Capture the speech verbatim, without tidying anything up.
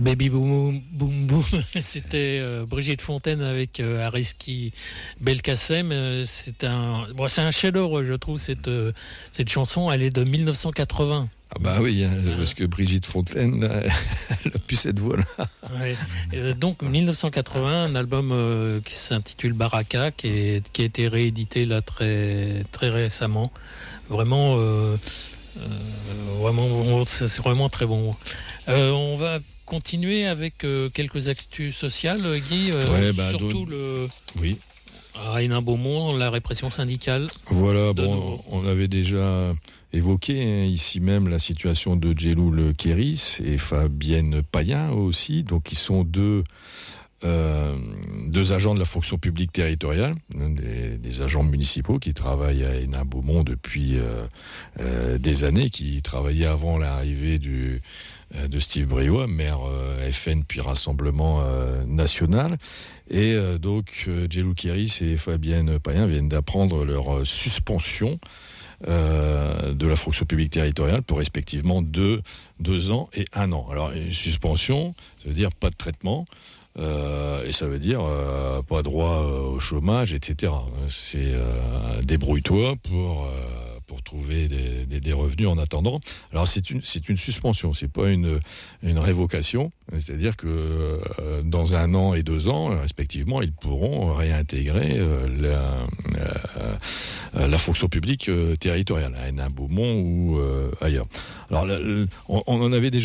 Baby Boom Boom Boom, c'était euh, Brigitte Fontaine avec euh, Ariski Belkacem. Euh, c'est un, bon, c'est un chef-d'œuvre, je trouve. Cette euh, cette chanson, elle est de dix-neuf cent quatre-vingts. Ah bah oui, hein, ah. Parce que Brigitte Fontaine, elle a plus cette voix-là. Ouais. Euh, donc dix-neuf cent quatre-vingts, un album euh, qui s'intitule Baraka, qui, est, qui a été réédité là très très récemment. Vraiment, euh, euh, vraiment, c'est vraiment très bon. Euh, on va continuer avec euh, quelques actus sociales, Guy. Euh, ouais, bah, surtout le. Oui. À Hénin Beaumont, la répression syndicale. Voilà, bon, on avait déjà évoqué hein, ici même la situation de Djeloul Kéris et Fabienne Payen aussi. Donc, ils sont deux, euh, deux agents de la fonction publique territoriale, des, des agents municipaux qui travaillent à Hénin Beaumont depuis euh, euh, des années, qui travaillaient avant l'arrivée du. de Steve Briouat, maire euh, F N puis Rassemblement euh, National. Et euh, donc, euh, Djeloul Kéris et Fabienne Payen viennent d'apprendre leur euh, suspension euh, de la fonction publique territoriale pour respectivement deux, deux ans et un an. Alors, une suspension, ça veut dire pas de traitement, euh, et ça veut dire euh, pas droit euh, au chômage, et cetera. C'est euh, débrouille-toi pour... Euh, pour trouver des, des, des revenus en attendant. Alors c'est une, c'est une suspension, c'est pas une, une révocation, c'est-à-dire que euh, dans un an et deux ans, respectivement, ils pourront réintégrer euh, la, euh, la fonction publique euh, territoriale, à Hénin Beaumont ou euh, ailleurs. Alors là, on, on en avait déjà